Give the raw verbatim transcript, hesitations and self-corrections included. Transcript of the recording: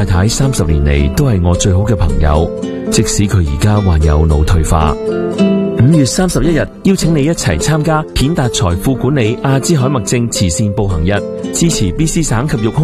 太太三十年嚟都係我最好嘅朋友，即使佢而家患有腦退化。五月三十一日，邀請你一齊參加顯達財富管理阿茲海默症慈善步行日，支持 B C 省及育空